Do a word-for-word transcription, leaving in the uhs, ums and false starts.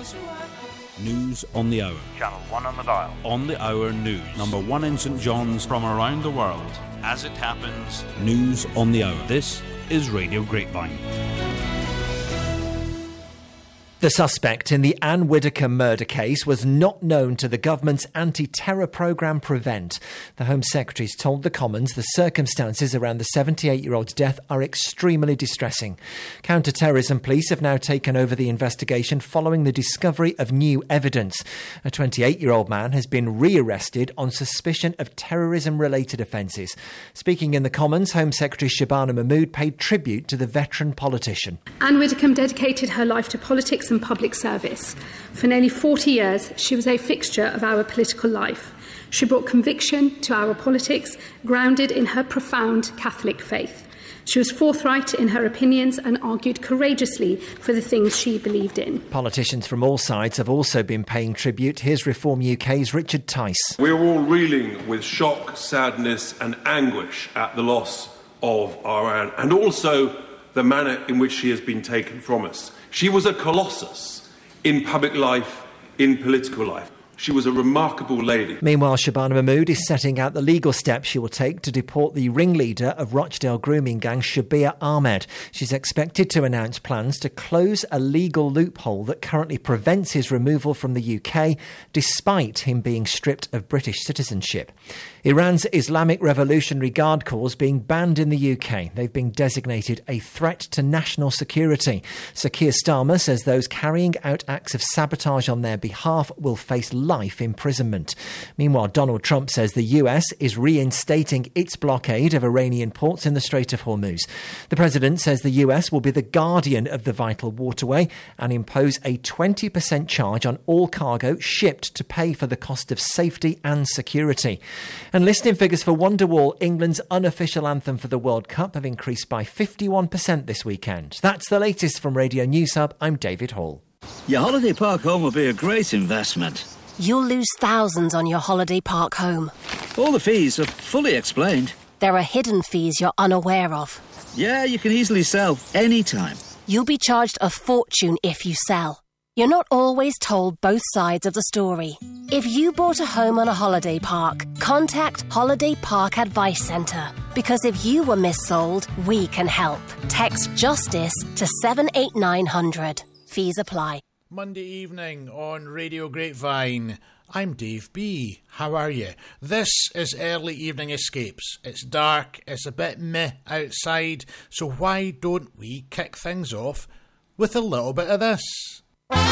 News on the hour. Channel one on the dial. On the hour news. Number one in St John's from around the world. As it happens, news on the hour. This is Radio Grapevine. The suspect in the Anne Whittaker murder case was not known to the government's anti-terror programme Prevent. The Home Secretary's told the Commons the circumstances around the seventy-eight-year-old's death are extremely distressing. Counter-terrorism police have now taken over the investigation following the discovery of new evidence. A twenty-eight-year-old man has been re-arrested on suspicion of terrorism-related offences. Speaking in the Commons, Home Secretary Shabana Mahmood paid tribute to the veteran politician. Anne Whittaker dedicated her life to politics and public service. For nearly forty years, she was a fixture of our political life. She brought conviction to our politics, grounded in her profound Catholic faith. She was forthright in her opinions and argued courageously for the things she believed in. Politicians from all sides have also been paying tribute. Here's Reform U K's Richard Tice. We're all reeling with shock, sadness and anguish at the loss of our Anne, and also the manner in which she has been taken from us. She was a colossus in public life, in political life. She was a remarkable lady. Meanwhile, Shabana Mahmood is setting out the legal steps she will take to deport the ringleader of Rochdale grooming gang, Shabir Ahmed. She's expected to announce plans to close a legal loophole that currently prevents his removal from the U K, despite him being stripped of British citizenship. Iran's Islamic Revolutionary Guard Corps being banned in the U K. They've been designated a threat to national security. Sir Keir Starmer says those carrying out acts of sabotage on their behalf will face life imprisonment. Meanwhile, Donald Trump says the U S is reinstating its blockade of Iranian ports in the Strait of Hormuz. The president says the U S will be the guardian of the vital waterway and impose a twenty percent charge on all cargo shipped to pay for the cost of safety and security. And listening figures for Wonderwall, England's unofficial anthem for the World Cup, have increased by fifty-one percent this weekend. That's the latest from Radio News Hub. I'm David Hall. Your holiday park home will be a great investment. You'll lose thousands on your holiday park home. All the fees are fully explained. There are hidden fees you're unaware of. Yeah, you can easily sell anytime. You'll be charged a fortune if you sell. You're not always told both sides of the story. If you bought a home on a holiday park, contact Holiday Park Advice Centre. Because if you were missold, we can help. Text JUSTICE to seven eight nine hundred. Fees apply. Monday evening on Radio Grapevine. I'm Dave B. How are you? This is Early Evening Escapes. It's dark, it's a bit meh outside, so why don't we kick things off with a little bit of this?